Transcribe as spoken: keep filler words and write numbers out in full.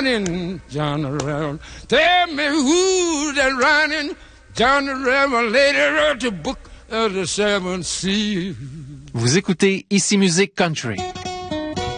running John the Revelator. Tell me who that running John the Revelator wrote the book of the seven seals. Vous écoutez Ici Musique Country.